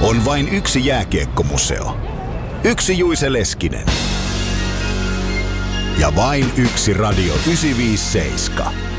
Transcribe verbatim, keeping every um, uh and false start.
On vain yksi jääkiekkomuseo. Yksi Juise Leskinen. Ja vain yksi Radio yhdeksänsataaviisikymmentäseitsemän.